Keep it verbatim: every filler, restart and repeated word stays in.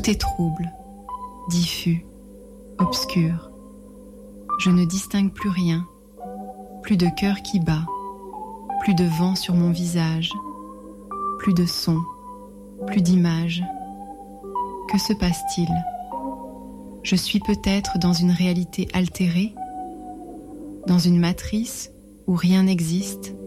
Tout est trouble, diffus, obscur. Je ne distingue plus rien, plus de cœur qui bat, plus de vent sur mon visage, plus de son, plus d'images. Que se passe-t-il ? Je suis peut-être dans une réalité altérée, dans une matrice où rien n'existe,